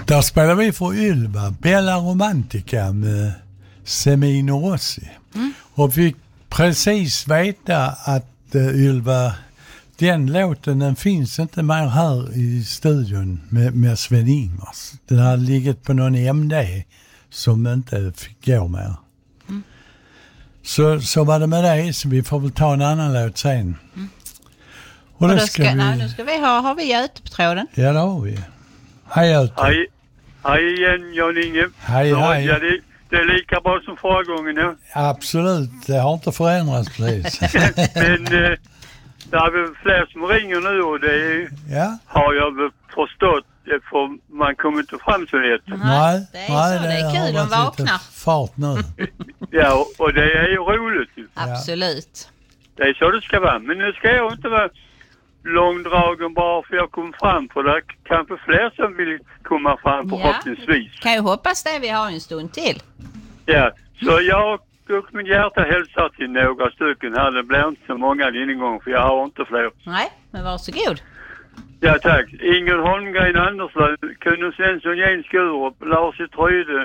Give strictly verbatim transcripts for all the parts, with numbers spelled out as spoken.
Där spelar vi för Ylva, Bella Romantica med Semino Rossi. Mm. Och vi precis veta att uh, Ylva, den låten den finns inte mer här i studion med, med Sven-Ingvars. Den har ligget på någon M D som inte fick gå mer. Mm. Så, så var det med det, så vi får väl ta en annan låt sen. Mm. Och, och då då ska, ska, vi... nej, nu ska vi ha, har vi Göte på tråden? Ja, det har vi. Hej Göte. Hej, hej igen Jan-Inge. Hej, hej. Ja, det, det är lika bra som förra gången, ja. Absolut, det har inte förändrats precis. Men eh, det är väl fler som ringer nu och det är, ja. har jag väl förstått, för man kommer inte fram så lätt. Nej, det är nej, så, det, det är kul att vakna. Fart nu. Ja, och, och det är ju roligt. Absolut. Det är så det ska vara, men nu ska jag inte vara långdragen bara för jag kom fram, för det är kanske fler som vill komma fram förhoppningsvis. Ja, kan ju hoppas det, vi har en stund till. Ja, så jag och min hjärta hälsar till några stycken här. Det blir inte så många din gång för jag har inte fler. Nej, men varsågod. Ja, tack. Inger Holmgren Anderslöv, Kuno Svensson, Jens Skurup, Lars i Tryde,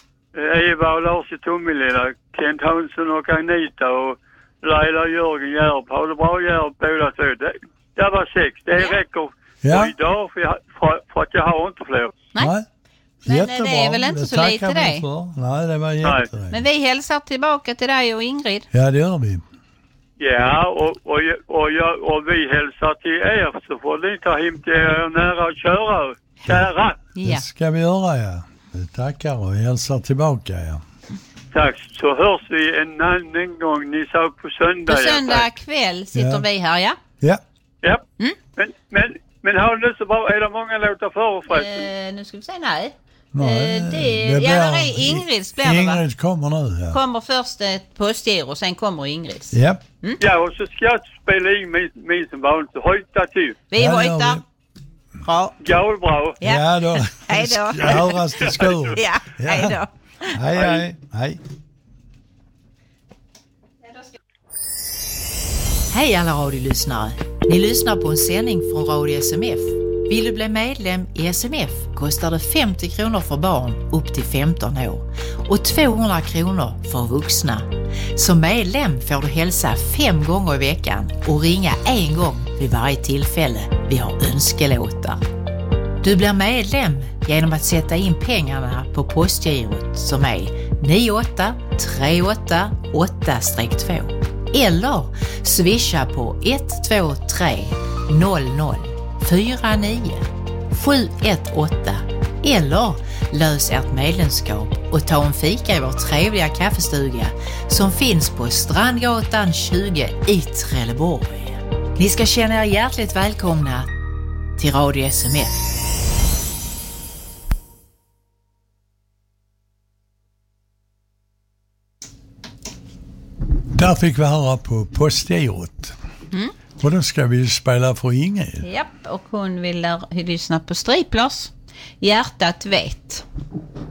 Eva och Lars i Tommelilla, Kent Hansson och Agneta och Laila och Jörgen Järp. Har det bra Järp båda två? Det, det var sex. Det ja. räcker ja. för idag för, jag, för, för att jag har inte fler. Nej. Nej. Men jättebra. Det är väl inte det så lite det? Nej, det var jättebra. Men vi hälsar tillbaka till dig och Ingrid. Ja, det gör vi. Ja, och, och, och, jag, och vi hälsar till er så får ni ta hem till er nära och köra. Kära. Ja. Det ska vi göra, ja. Vi tackar och hälsar tillbaka, ja. Tack, så hörs vi en annan gång. Ni sa på söndag. På söndag kväll sitter ja. vi här, ja? Ja. Ja, mm. men, men, men har det så bra, är det många låtar för förresten? Eh, nu ska vi säga nej. Nej, eh, det, det ja, det är Ingrids blir det, va? Ingrid kommer nu, ja. Kommer först ett postgiro och sen kommer Ingrids. Ja. Mm. Ja, och så ska jag spela in min, min som vanligt. Hojta till. Vi ja, hojtar. Bra. Ja, bra. Ja, ja då. Hej då. Höras till skor. Ja, hej då. Hej, hej. Hej. Hej alla radiolyssnare. Ni lyssnar på en sändning från Radio S M F. Vill du bli medlem i S M F kostar det femtio kronor för barn upp till femton år och tvåhundra kronor för vuxna. Som medlem får du hälsa fem gånger i veckan och ringa en gång vid varje tillfälle vi har önskelåtar. Du blir medlem genom att sätta in pengarna på postgirot som är nio åtta tre åtta åtta två eller swisha på ett två tre noll noll fyra nio sju ett åtta eller lös ert medlemskap och ta en fika i vår trevliga kaffestuga som finns på Strandgatan tjugo i Trelleborg. Ni ska känna er hjärtligt välkomna till Radio S M F. Där fick vi höra på postgirot. Mm. Och då ska vi spela för Ingrid. Japp, och hon vill lyssna på Striplers. Hjärtat vet.